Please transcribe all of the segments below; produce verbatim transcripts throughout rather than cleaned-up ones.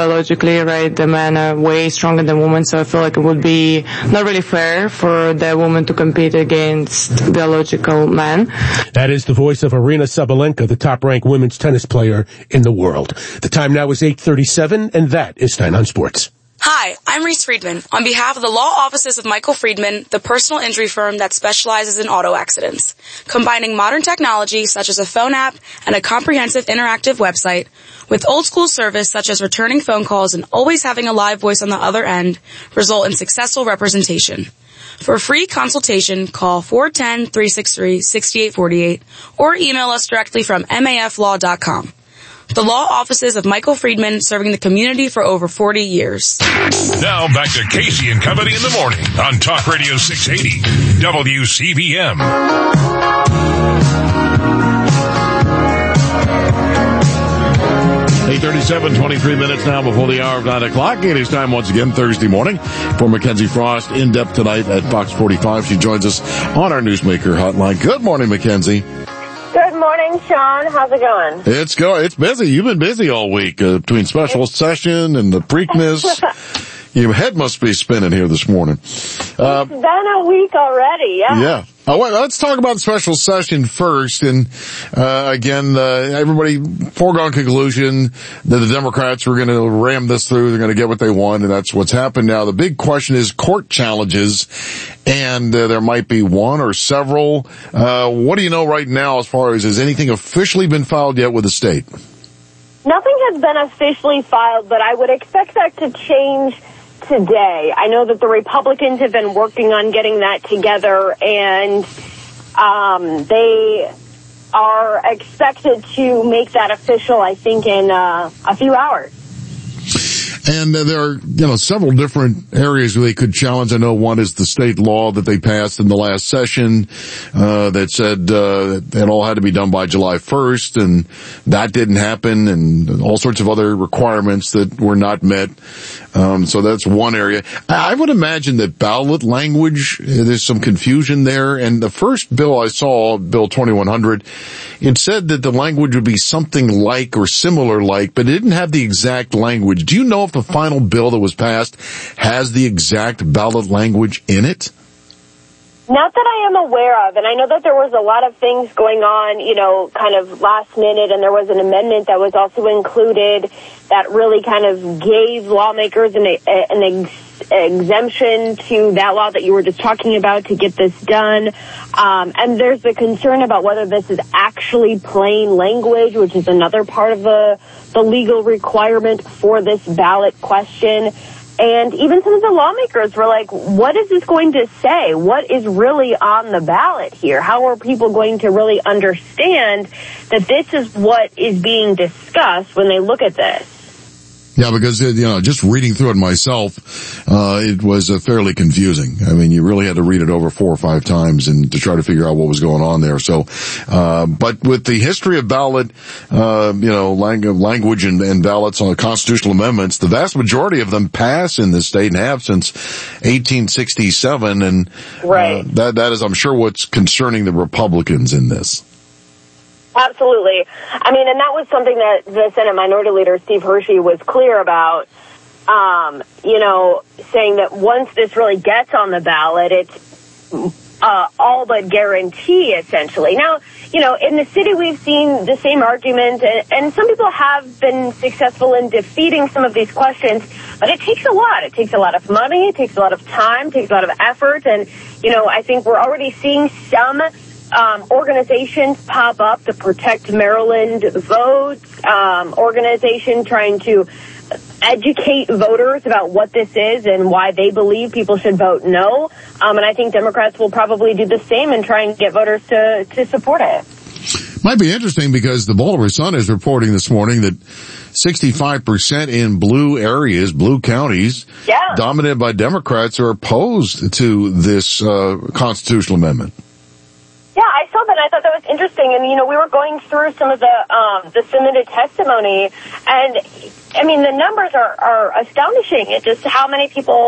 biologically, right, the men are way stronger than women, so I feel like it would be not really fair for the woman to compete against biological men. That is the voice of Aryna Sabalenka, the top-ranked women's tennis player in the world. The time now is eight thirty-seven, and that is Stein on Sports. Hi, I'm Reese Friedman. On behalf of the law offices of Michael Friedman, the personal injury firm that specializes in auto accidents, combining modern technology such as a phone app and a comprehensive interactive website with old school service such as returning phone calls and always having a live voice on the other end, result in successful representation. For a free consultation, call four one zero, three six three, six eight four eight or email us directly from M A F law dot com. The law offices of Michael Friedman, serving the community for over forty years. Now back to Casey and Company in the morning on Talk Radio six eighty W C B M. eight thirty-seven, twenty-three minutes now before the hour of nine o'clock. It is time once again, Thursday morning, for Mackenzie Frost, in depth tonight at Fox forty-five. She joins us on our Newsmaker hotline. Good morning, Mackenzie. Good morning, Sean. How's it going? It's go. It's busy. You've been busy all week uh, between special session and the Preakness. Your head must be spinning here this morning. Uh, it's been a week already, yeah. Yeah. Oh, well, let's talk about the special session first. And, uh, again, uh, everybody, foregone conclusion that the Democrats were going to ram this through. They're going to get what they want, and that's what's happened now. The big question is court challenges, and uh, there might be one or several. Uh, what do you know right now as far as has anything officially been filed yet with the state? Nothing has been officially filed, but I would expect that to change today. I know that the Republicans have been working on getting that together, and um, they are expected to make that official, I think, in uh, a few hours. And uh, there are, you know, several different areas where they could challenge. I know one is the state law that they passed in the last session, uh, that said, uh, that all had to be done by July first, and that didn't happen, and all sorts of other requirements that were not met. Um, so that's one area. I would imagine that ballot language, there's some confusion there. And the first bill I saw, Bill twenty-one hundred, it said that the language would be something like or similar like, but it didn't have the exact language. Do you know if the final bill that was passed has the exact ballot language in it? Not that I am aware of, and I know that there was a lot of things going on, you know, kind of last minute, and there was an amendment that was also included that really kind of gave lawmakers an, an ex- exemption to that law that you were just talking about to get this done. Um, and there's the concern about whether this is actually plain language, which is another part of the, the legal requirement for this ballot question. And even some of the lawmakers were like, what is this going to say? What is really on the ballot here? How are people going to really understand that this is what is being discussed when they look at this? Yeah, because, you know, just reading through it myself, uh, it was uh, fairly confusing. I mean, you really had to read it over four or five times and to try to figure out what was going on there. So, uh, but with the history of ballot, uh, you know, lang- language and, and ballots on the constitutional amendments, the vast majority of them pass in this state and have since eighteen sixty-seven. And, right. uh, that, that is, I'm sure, what's concerning the Republicans in this. Absolutely. I mean, and that was something that the Senate Minority Leader Steve Hershey was clear about, um, you know, saying that once this really gets on the ballot, it's uh, all but guarantee, essentially. Now, you know, in the city we've seen the same argument, and, and some people have been successful in defeating some of these questions, but it takes a lot. It takes a lot of money, it takes a lot of time, it takes a lot of effort, and, you know, I think we're already seeing some Um, organizations pop up to protect Maryland votes, um, organization trying to educate voters about what this is and why they believe people should vote no. Um, and I think Democrats will probably do the same and try and get voters to, to support it. Might be interesting because the Baltimore Sun is reporting this morning that sixty-five percent in blue areas, blue counties, yeah. dominated by Democrats, are opposed to this uh, constitutional amendment. Yeah, I saw that. I thought that was interesting. And, you know, we were going through some of the um, the submitted testimony, and, I mean, the numbers are, are astonishing. It's just how many people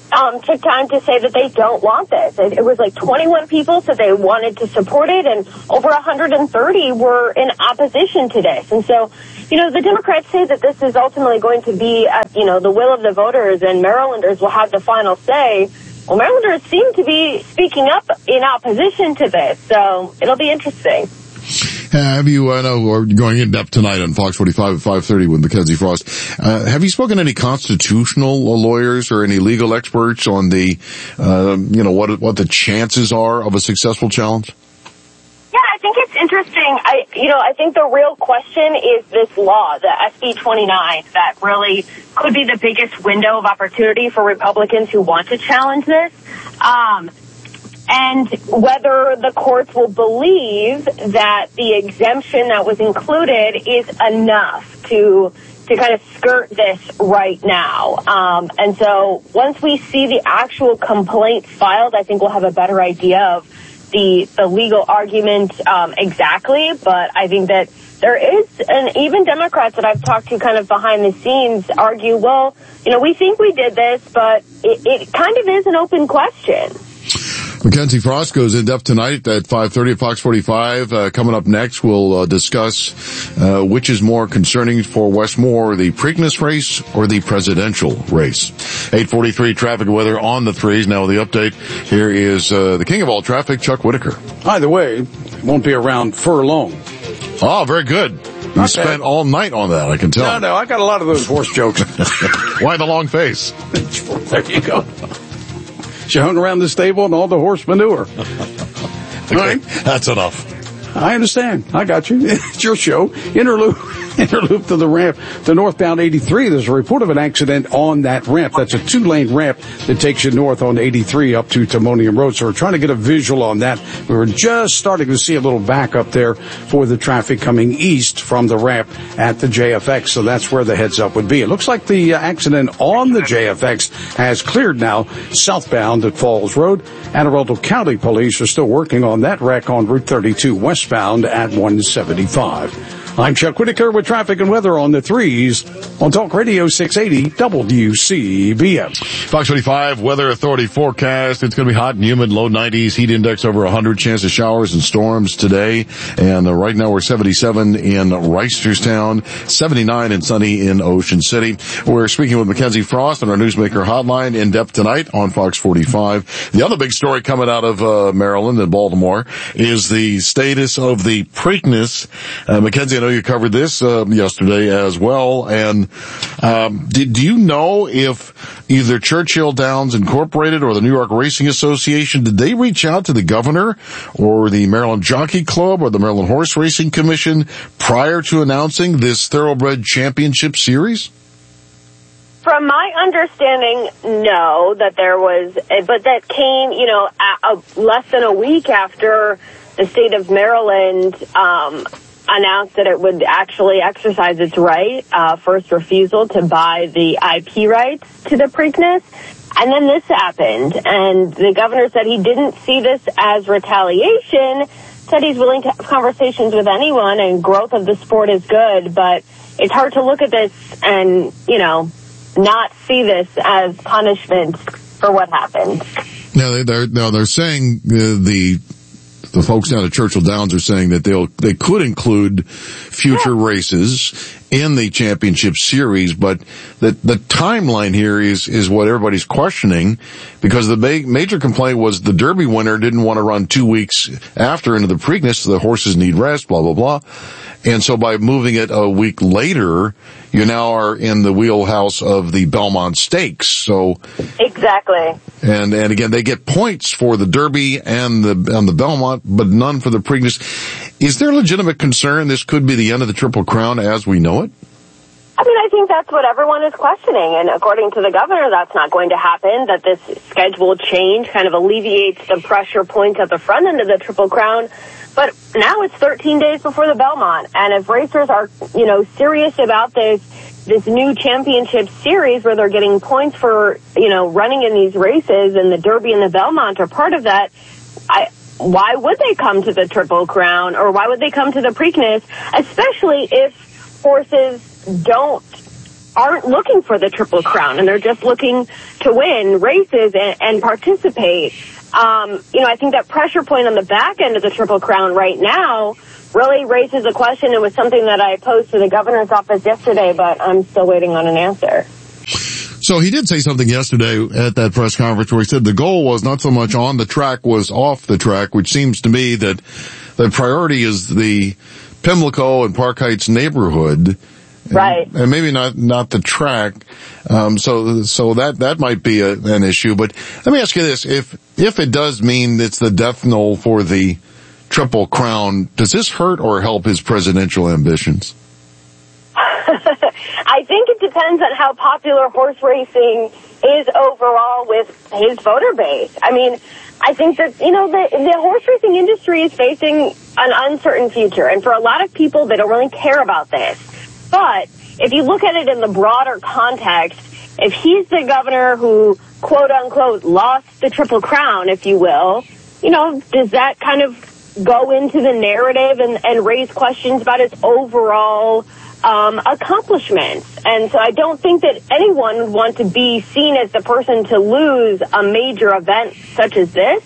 um, took time to say that they don't want this. It, it was like twenty-one people said they wanted to support it, and over one hundred thirty were in opposition to this. And so, you know, the Democrats say that this is ultimately going to be, at, you know, the will of the voters, and Marylanders will have the final say. Well, Marylanders seem to be speaking up in opposition to this, so it'll be interesting. Have you, I know we're going in depth tonight on Fox forty-five at five thirty with Mackenzie Frost. Uh, have you spoken to any constitutional lawyers or any legal experts on the, uh, you know, what what the chances are of a successful challenge? Yeah, I think it's interesting. I, you know, I think the real question is this law, the S B twenty-nine, that really could be the biggest window of opportunity for Republicans who want to challenge this. Um, and whether the courts will believe that the exemption that was included is enough to to kind of skirt this right now. Um, and so once we see the actual complaint filed, I think we'll have a better idea of the the legal argument um, exactly. But I think that there is, and even Democrats that I've talked to kind of behind the scenes argue, well, you know, we think we did this, but it, it kind of is an open question. Mackenzie Frost goes in depth tonight at five thirty at Fox forty-five. Uh, coming up next, we'll uh, discuss uh, which is more concerning for Wes Moore, the Preakness race or the presidential race. eight forty-three traffic and weather on the threes. Now with the update, here is uh, the king of all traffic, Chuck Whitaker. Either way, it won't be around for long. Oh, very good. You Not spent bad. all night on that, I can tell. No, no, I got a lot of those horse jokes. Why the long face? There you go. She hung around the stable and all the horse manure. Okay, Right? that's enough. I understand. I got you. It's your show. Interloop, interloop to the ramp to northbound eighty-three. There's a report of an accident on that ramp. That's a two-lane ramp that takes you north on eighty-three up to Timonium Road. So we're trying to get a visual on that. We were just starting to see a little backup there for the traffic coming east from the ramp at the J F X. So that's where the heads up would be. It looks like the accident on the J F X has cleared now southbound at Falls Road. Anne Arundel County Police are still working on that wreck on Route thirty-two westbound at one seventy-five. I'm Chuck Whitaker with traffic and weather on the threes on Talk Radio six eighty W C B M. Fox forty-five Weather Authority forecast. It's going to be hot and humid, low nineties, heat index over one hundred, chance of showers and storms today. And uh, right now we're seventy-seven in Reisterstown, seventy-nine and sunny in Ocean City. We're speaking with Mackenzie Frost on our Newsmaker hotline in depth tonight on Fox forty-five. The other big story coming out of uh, Maryland and Baltimore is the status of the Preakness. Uh, Mackenzie, I know you covered this uh, yesterday as well. And um, did, do you know if either Churchill Downs Incorporated or the New York Racing Association, did they reach out to the governor or the Maryland Jockey Club or the Maryland Horse Racing Commission prior to announcing this Thoroughbred Championship Series? From my understanding, no, that there was, but that came, you know, a, a, less than a week after the state of Maryland um, announced that it would actually exercise its right, uh, first refusal to buy the I P rights to the Preakness. And then this happened, and the governor said he didn't see this as retaliation, said he's willing to have conversations with anyone, and growth of the sport is good, but it's hard to look at this and, you know, not see this as punishment for what happened. Now they're now they're saying uh, the the folks down at Churchill Downs are saying that they'll they could include future yeah. races in the championship series, but the the timeline here is is what everybody's questioning, because the ma- major complaint was the Derby winner didn't want to run two weeks after into the Preakness, so the horses need rest, blah blah blah. And so by moving it a week later, you now are in the wheelhouse of the Belmont Stakes. So exactly. And and again, they get points for the Derby and the and the Belmont, but none for the Preakness. Is there legitimate concern this could be the end of the Triple Crown as we know it? I mean, I think that's what everyone is questioning, and according to the governor, that's not going to happen, that this schedule change kind of alleviates the pressure points at the front end of the Triple Crown. But now it's thirteen days before the Belmont, and if racers are, you know, serious about this, this new championship series where they're getting points for, you know, running in these races, and the Derby and the Belmont are part of that, I, why would they come to the Triple Crown, or why would they come to the Preakness, especially if horses don't aren't looking for the Triple Crown, and they're just looking to win races and, and participate. Um, you know, I think that pressure point on the back end of the Triple Crown right now really raises a question. It was something that I posed to the governor's office yesterday, but I'm still waiting on an answer. So he did say something yesterday at that press conference where he said the goal was not so much on the track, was off the track, which seems to me that the priority is the Pimlico and Park Heights neighborhood. Right. And, and maybe not, not the track. Um, so, so that, that might be a, an issue. But let me ask you this. If, if it does mean it's the death knell for the Triple Crown, does this hurt or help his presidential ambitions? I think it depends on how popular horse racing is overall with his voter base. I mean, I think that, you know, the, the horse racing industry is facing an uncertain future. And for a lot of people, they don't really care about this. But if you look at it in the broader context, if he's the governor who, quote unquote, lost the Triple Crown, if you will, you know, does that kind of go into the narrative and, and raise questions about his overall um, accomplishments? And so I don't think that anyone would want to be seen as the person to lose a major event such as this.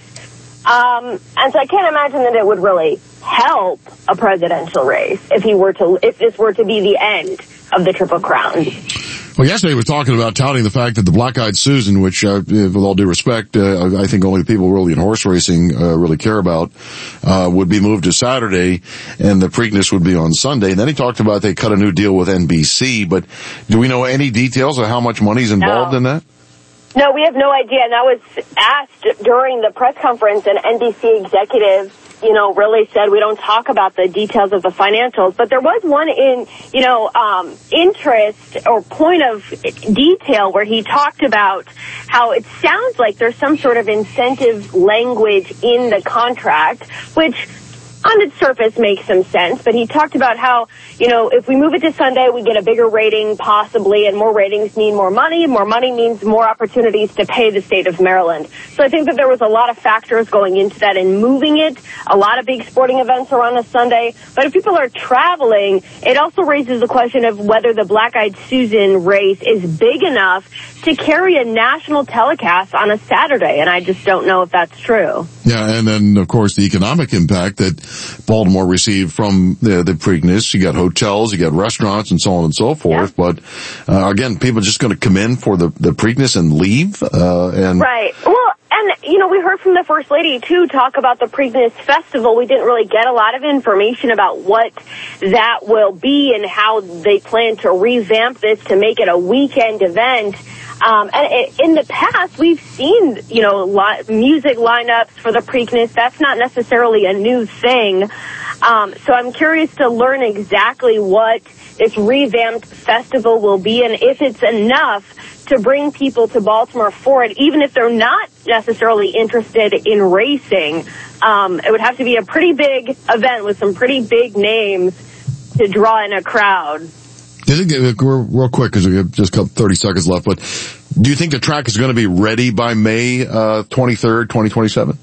Um, and so I can't imagine that it would really help a presidential race if he were to, if this were to be the end of the Triple Crown. Well, yesterday we were talking about touting the fact that the Black-Eyed Susan, which, uh, with all due respect, uh, I think only the people really in horse racing, uh, really care about, uh, would be moved to Saturday, and the Preakness would be on Sunday. And then he talked about they cut a new deal with N B C, but do we know any details of how much money's involved No. in that? No, we have no idea. And that was asked during the press conference, and N B C executive, you know, really said we don't talk about the details of the financials. But there was one in, you know, um, interest or point of detail where he talked about how it sounds like there's some sort of incentive language in the contract, which on its surface makes some sense, but he talked about how, you know, if we move it to Sunday, we get a bigger rating possibly, and more ratings mean more money, and more money means more opportunities to pay the state of Maryland. So I think that there was a lot of factors going into that in moving it. A lot of big sporting events are on a Sunday, but if people are traveling, it also raises the question of whether the Black-Eyed Susan race is big enough to carry a national telecast on a Saturday, and I just don't know if that's true. Yeah, and then, of course, the economic impact that Baltimore received from the, the Preakness. You got hotels, you got restaurants, and so on and so forth. Yeah. But, uh, again, people are just going to come in for the, the Preakness and leave. Uh, and Right. Well, and, you know, we heard from the First Lady, too, talk about the Preakness Festival. We didn't really get a lot of information about what that will be and how they plan to revamp this to make it a weekend event. Um, and in the past, we've seen, you know, li- music lineups for the Preakness. That's not necessarily a new thing. Um, so I'm curious to learn exactly what this revamped festival will be and if it's enough to bring people to Baltimore for it, even if they're not necessarily interested in racing. Um, it would have to be a pretty big event with some pretty big names to draw in a crowd. Do you think, real quick, because we have just thirty seconds left, but do you think the track is going to be ready by May uh, twenty-third, twenty twenty-seven?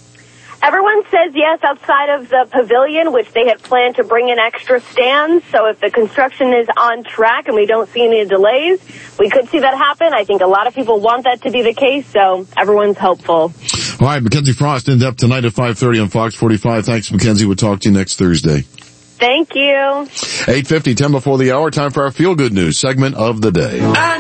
Everyone says yes outside of the pavilion, which they had planned to bring in extra stands. So if the construction is on track and we don't see any delays, we could see that happen. I think a lot of people want that to be the case, so everyone's hopeful. All right, Mackenzie Frost in depth tonight at five thirty on Fox forty-five. Thanks, Mackenzie. We'll talk to you next Thursday. Thank you. eight fifty, ten before the hour. Time for our Feel Good News segment of the day.